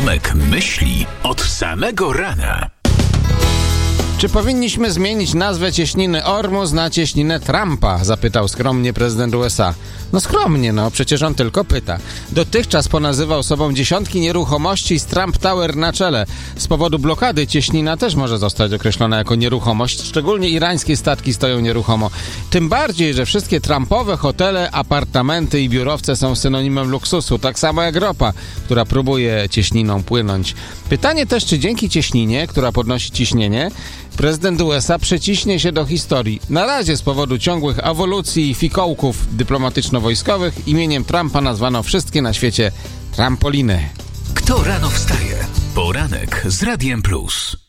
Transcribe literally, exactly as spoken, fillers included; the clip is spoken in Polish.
Tomek myśli od samego rana. Czy powinniśmy zmienić nazwę cieśniny Ormus na cieśninę Trumpa? Zapytał skromnie prezydent U S A. No skromnie, no, przecież on tylko pyta. Dotychczas ponazywał sobą dziesiątki nieruchomości z Trump Tower na czele. Z powodu blokady cieśnina też może zostać określona jako nieruchomość. Szczególnie irańskie statki stoją nieruchomo. Tym bardziej, że wszystkie Trumpowe hotele, apartamenty i biurowce są synonimem luksusu. Tak samo jak ropa, która próbuje cieśniną płynąć. Pytanie też, czy dzięki cieśninie, która podnosi ciśnienie, prezydent U S A przeciśnie się do historii. Na razie z powodu ciągłych ewolucji i fikołków dyplomatyczno-wojskowych imieniem Trumpa nazwano wszystkie na świecie trampoliny. Kto rano wstaje? Poranek z Radiem Plus.